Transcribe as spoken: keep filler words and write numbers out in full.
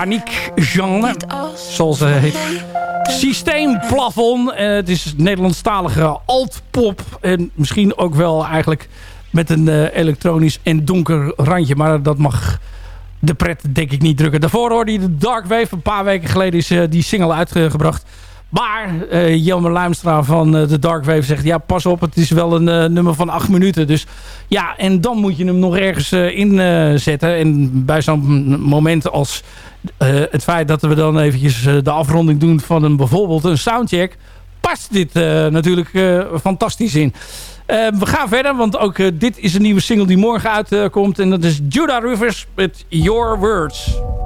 Danique Jean, zoals ze heet. Systeemplafond. Uh, het is Nederlandstalige altpop. En misschien ook wel eigenlijk met een uh, elektronisch en donker randje. Maar dat mag de pret denk ik niet drukken. Daarvoor hoorde je de Dark Wave. Een paar weken geleden is uh, die single uitgebracht. Maar uh, Jelmer Luimstra van uh, de Dark Wave zegt... ja, pas op, het is wel een uh, nummer van acht minuten. Dus ja, en dan moet je hem nog ergens uh, inzetten. Uh, en bij zo'n moment als uh, het feit dat we dan eventjes uh, de afronding doen... van een, bijvoorbeeld een soundcheck... past dit uh, natuurlijk uh, fantastisch in. Uh, we gaan verder, want ook uh, dit is een nieuwe single die morgen uitkomt. Uh, en dat is Judah Rivers met Your Words.